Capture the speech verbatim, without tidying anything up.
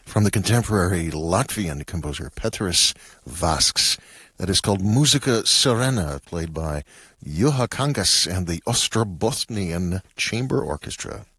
from the contemporary Latvian composer Peteris Vasks. That is called Musica Serena, played by Juha Kangas and the Ostrobothnian Chamber Orchestra.